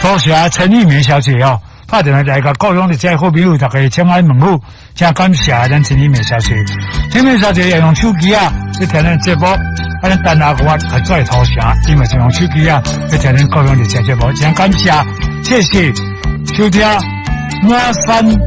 多谢陈玉梅小姐哦，打电话来个高雄的这好朋友，大家请安问候，真感谢咱陈玉梅小姐。陈玉梅小姐要用手机啊，去听咱节目，咱等下我还再投降，因为是用手机啊，去听咱高雄的这节目，真感谢，谢谢收听。马山